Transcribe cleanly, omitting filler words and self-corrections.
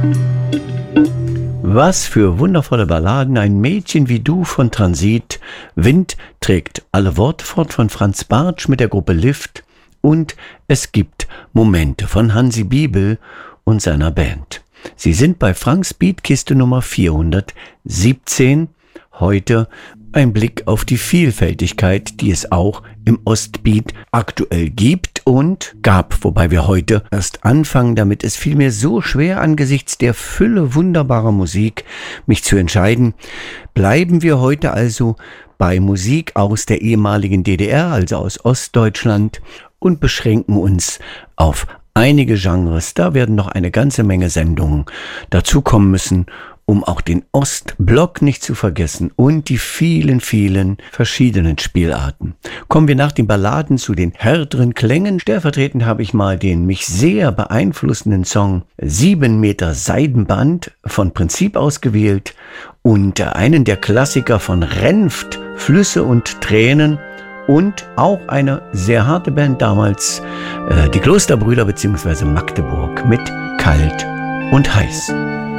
Was für wundervolle Balladen, ein Mädchen wie du von Transit, Wind trägt alle Worte fort von Franz Bartsch mit der Gruppe Lift und es gibt Momente von Hansi Bibel und seiner Band. Sie sind bei Franks Beatkiste Nummer 417. Heute ein Blick auf die Vielfältigkeit, die es auch im Ostbeat aktuell gibt und gab, wobei wir heute erst anfangen, damit es fiel mir so schwer angesichts der Fülle wunderbarer Musik, mich zu entscheiden. Bleiben wir heute also bei Musik aus der ehemaligen DDR, also aus Ostdeutschland, und beschränken uns auf einige Genres. Da werden noch eine ganze Menge Sendungen dazukommen müssen, um auch den Ostblock nicht zu vergessen und die vielen, vielen verschiedenen Spielarten. Kommen wir nach den Balladen zu den härteren Klängen. Stellvertretend habe ich mal den mich sehr beeinflussenden Song 7 Meter Seidenband von Prinzip ausgewählt und einen der Klassiker von Renft, Flüsse und Tränen, und auch eine sehr harte Band damals, die Klosterbrüder bzw. Magdeburg mit Kalt und Heiß.